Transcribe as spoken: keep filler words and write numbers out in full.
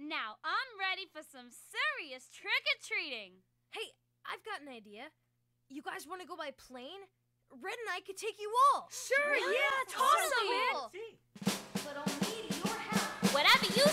Now I'm ready for some serious trick-or-treating. Hey, I've got an idea. You guys want to go by plane? Red and I could take you all. Sure, yeah, totally.